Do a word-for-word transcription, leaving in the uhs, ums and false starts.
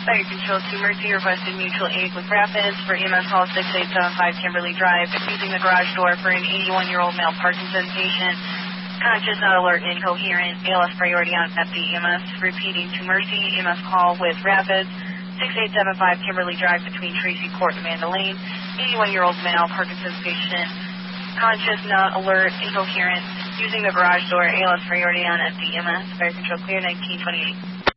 Fire Control to Mercy, requested mutual aid with Rapids for E M S call six eight seven five Kimberly Drive, using the garage door for an eighty-one-year-old male Parkinson's patient. Conscious, not alert, incoherent, A L S priority on F D E M S. Repeating to Mercy, E M S call with Rapids, six eight seven five Kimberly Drive between Tracy Court and Amanda Lane. eighty-one-year-old male Parkinson's patient. Conscious, not alert, incoherent, using the garage door, A L S priority on F D E M S. Fire Control clear, nineteen twenty-eight.